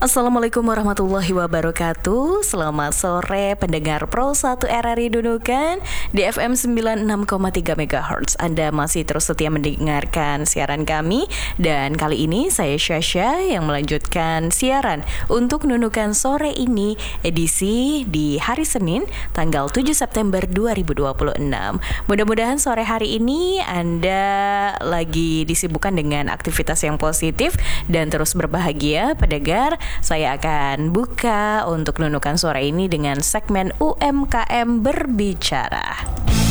Assalamualaikum warahmatullahi wabarakatuh. Selamat sore pendengar Pro 1 RRI Nunukan di FM 96,3 MHz. Anda masih terus setia mendengarkan siaran kami. Dan kali ini saya Syasha yang melanjutkan siaran untuk Nunukan sore ini, edisi di hari Senin tanggal 7 September 2026. Mudah-mudahan sore hari ini Anda lagi disibukkan dengan aktivitas yang positif dan terus berbahagia pendengar. Saya akan buka untuk Nunukan sore ini dengan segmen UMKM Berbicara.